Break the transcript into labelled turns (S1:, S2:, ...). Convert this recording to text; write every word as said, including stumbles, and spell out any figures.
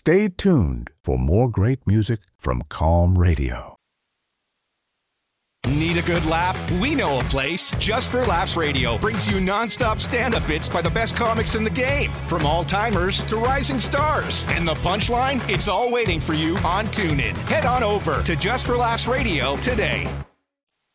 S1: Stay tuned for more great music from Calm Radio.
S2: Need a good laugh? We know a place. Just for Laughs Radio brings you non-stop stand-up bits by the best comics in the game. From all-timers to rising stars. And the punchline? It's all waiting for you on TuneIn. Head on over to Just for Laughs Radio today.